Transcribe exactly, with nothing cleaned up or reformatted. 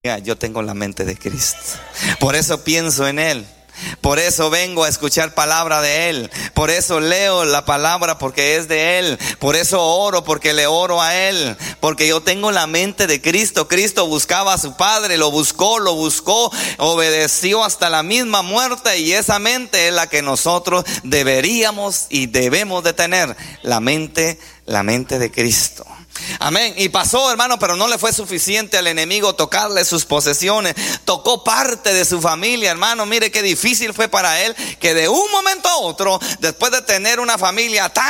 Yo tengo la mente de Cristo. Por eso pienso en Él. Por eso vengo a escuchar palabra de Él. Por eso leo la palabra porque es de Él. Por eso oro porque le oro a Él. Porque yo tengo la mente de Cristo. Cristo buscaba a su Padre, lo buscó, lo buscó, obedeció hasta la misma muerte. Y esa mente es la que nosotros deberíamos y debemos de tener. La mente, la mente de Cristo. Amén. Y pasó, hermano, pero no le fue suficiente al enemigo tocarle sus posesiones. Tocó parte de su familia, hermano. Mire qué difícil fue para él que de un momento a otro, después de tener una familia tan